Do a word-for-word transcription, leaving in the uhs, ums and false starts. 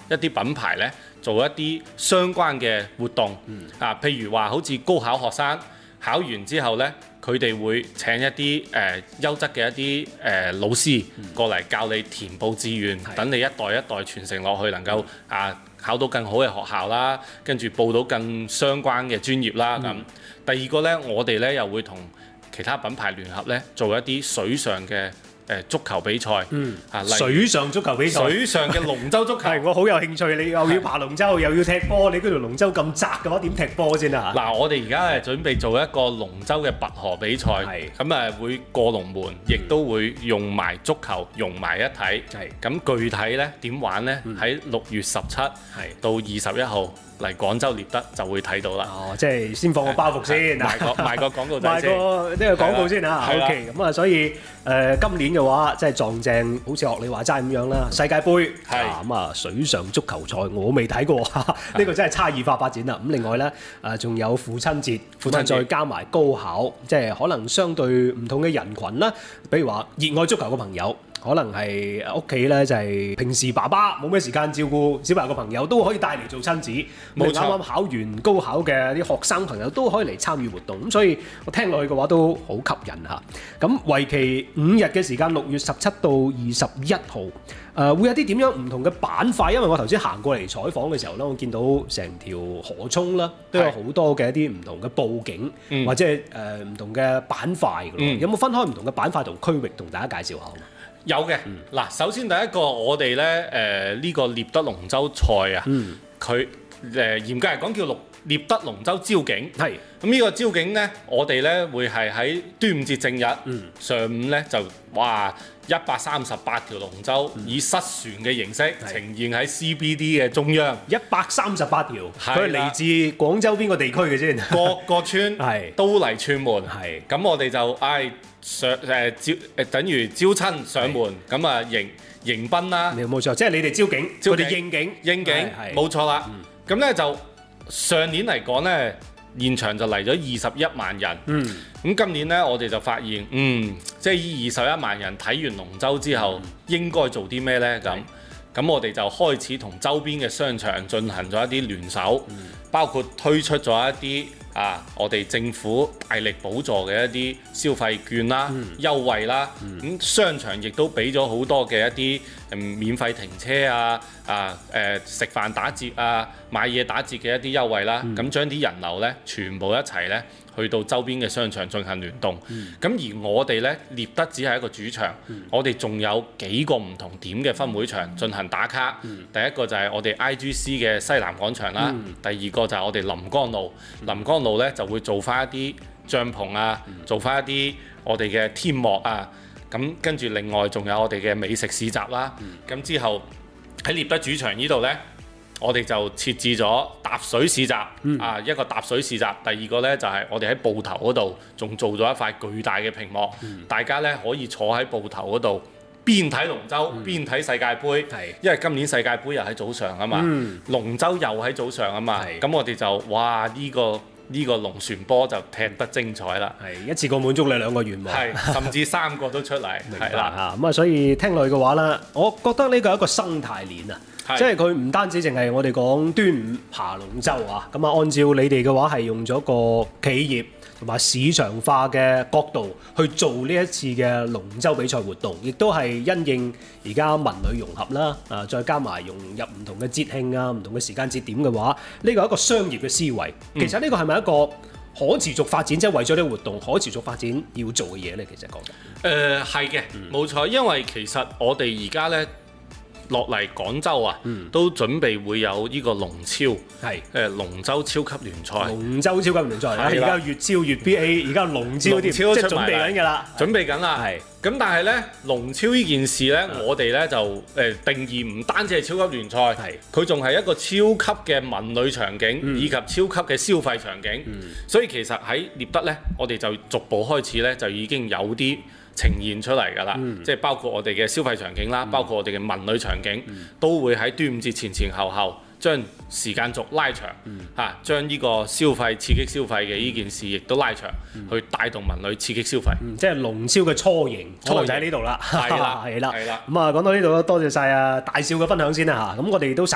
一啲品牌呢做一啲相關嘅活動，嗯、啊，譬如話好似高考學生考完之後呢，佢哋會請一啲誒、呃、優質嘅一啲誒、呃、老師過嚟教你填報志願，等、嗯、你一代一代傳承落去，能夠啊考到更好嘅學校啦，跟住報到更相關嘅專業啦咁。嗯、第二個呢，我哋呢又會同其他品牌聯合呢做一啲水上嘅誒足球比賽， 嗯， 啊， 水上足球比賽， 水上嘅龍舟足球， 係我好有興趣。你又要爬龍舟，又要踢波，你嗰條龍舟咁窄嘅話，點踢波先啊？ 嗱，我哋而家係準備做一個龍舟嘅拔河比賽，咁誒會過龍門，亦都會用埋足球融埋一體。係咁具體咧點玩咧？喺六月十七到二十一號嚟廣州獵德就會睇到啦。哦， 即係先放個包袱先， 賣個賣個廣告仔先， 賣個呢個廣告先啊。OK，咁啊，所以誒今年嘅話，即係撞正，好似學你話齋咁樣啦。世界盃係咁啊，水上足球賽我未睇過，呢個真係差異化發展啦。咁另外咧誒，仲有父親節，父親再加埋高考，即係可能相對唔同嘅人群啦。比如話熱愛足球嘅朋友。可能係屋企咧，就係平時爸爸冇咩時間照顧小朋友嘅朋友，都可以帶嚟做親子。冇錯，啱啱考完高考嘅啲學生朋友都可以嚟參與活動。咁所以我聽落去嘅話都好吸引嚇。咁為期五日嘅時間，六月十七到二十一號，誒、呃、會有啲點樣唔同嘅板塊？因為我頭先行過嚟採訪嘅時候咧，我見到成條河涌啦，都有好多嘅一啲唔同嘅佈景，嗯、或者係誒唔同嘅板塊。嗯、有冇分開唔同嘅板塊同區域同大家介紹下？ 有嘅，嗱、嗯，首先第一個我哋咧，誒、呃、呢、這個獵德龍舟賽啊，佢誒、嗯呃、嚴格嚟講叫龍獵德龍舟招景，係咁呢個招景咧，我哋咧會係喺端午節正日、嗯、上午咧就哇一百三十八條龍舟、嗯、以失船嘅形式呈現喺 C B D 嘅中央，一百三十八條，佢係嚟自廣州邊個地區嘅先？各個村係都嚟串門，係咁我哋就嗌。哎上誒招誒等於招親上門，咁啊迎迎賓啦，冇錯，即係你哋招景，佢哋應景，應景冇錯啦。咁咧就上年嚟講咧，現場就嚟咗二十一萬人。嗯，咁今年咧我哋就發現，嗯，即係依二十一萬人睇完龍舟之後，應該做啲咩咧？咁咁我哋就開始同周邊嘅商場進行咗一啲聯手，包括推出咗一啲。啊！我哋政府大力補助嘅一啲消費券啦、嗯、優惠啦，咁、嗯、商場亦都俾咗好多嘅一啲、嗯、免費停車啊、啊誒、呃、食飯打折啊、買嘢打折嘅一啲優惠啦，咁、嗯、將啲人流咧全部一齊咧去到周邊嘅商場進行聯動。咁、嗯、而我哋咧獵德只係一個主場，嗯、我哋仲有幾個唔同點嘅分會場進行打卡。嗯、第一個就係我哋 I G C 嘅西南廣場啦，嗯、第二個就係我哋臨江路，臨、嗯、江路咧就會做翻一啲帳篷啊，嗯、做翻一啲我哋嘅天幕啊，咁跟住另外仲有我哋嘅美食市集啦，咁、嗯、之後喺獵德主場呢度呢，我哋就設置咗踏水市集，嗯、啊一個踏水市集，第二個呢，就係、是、我哋喺埠頭嗰度仲做咗一塊巨大嘅屏幕，嗯、大家呢可以坐喺埠頭嗰度邊睇龍舟、嗯、邊睇世界盃，是因為今年世界盃又喺早上啊嘛，嗯、龍舟又喺早上啊嘛，咁是我哋就哇呢、這個。呢個龍船波就踢得精彩啦，係一次過滿足你兩個願望，係甚至三個都出嚟，係啦嚇咁啊！所以聽落去嘅話咧，我覺得呢個係一個生態鏈啊，即係佢唔單止淨係我哋講端午爬龍舟啊，咁啊，按照你哋嘅話係用咗個企業同埋市場化嘅角度去做呢一次嘅龍舟比賽活動，亦都係因應而家文旅融合啦，啊，再加埋融入唔同嘅節慶啊、唔同嘅時間節點嘅話，呢個係一個商業嘅思維。其實呢個係咪一個可持續發展，即係為咗呢個活動可持續發展要做嘅嘢咧？其實講緊誒係嘅，冇錯，因為其實我哋而家咧。落嚟廣州啊，嗯、都準備會有呢個龍超，係誒龍舟超級聯賽。龍舟超級聯賽，而家粵超、粵 B A， 而家龍超啲即係準備緊㗎啦，準備緊啦。係咁，但係咧龍超呢件事咧，嗯、我哋咧就誒、呃、定義唔單止係超級聯賽，係佢仲係一個超級嘅文旅場景，嗯、以及超級嘅消費場景。嗯、所以其實喺獵德咧，我哋就逐步開始咧，就已經有啲呈現出嚟㗎啦，嗯、即係包括我哋嘅消費場景啦，嗯、包括我哋嘅文旅場景，嗯、都會喺端午節前前後後將時間軸拉長，嚇、嗯啊、將呢個消費刺激消費嘅呢件事亦都拉長，嗯、去帶動文旅刺激消費。嗯、即係龍超嘅雛形，可能就喺呢度啦。係啦，係啦，係啦。咁啊，講到呢度多謝晒啊大少嘅分享先啦嚇。咁我哋都稍